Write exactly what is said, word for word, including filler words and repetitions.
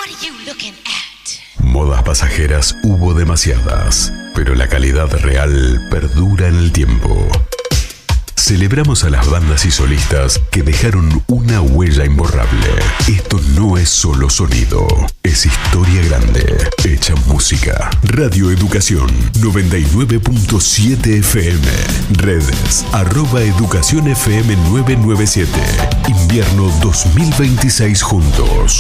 Modas pasajeras hubo demasiadas, pero la calidad real perdura en el tiempo. Celebramos a las bandas y solistas que dejaron una huella imborrable. Esto no es solo sonido, es historia grande, hecha música. Radio Educación noventa y nueve punto siete F M. Redes, arroba Educación F M nueve nueve siete. Invierno dos mil veintiséis juntos.